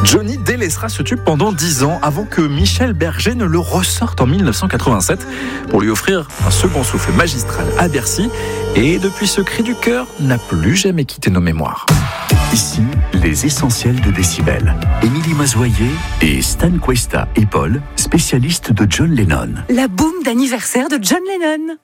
Johnny délaissera ce tube pendant 10 ans avant que Michel Berger ne le ressorte en 1987 pour lui offrir un second souffle magistral à Bercy. Et depuis, ce cri du cœur n'a plus jamais quitté nos mémoires. Ici, les essentiels de Décibel. Émilie Mazoyer et Stan Cuesta et Paul, spécialistes de John Lennon. La boum d'anniversaire de John Lennon.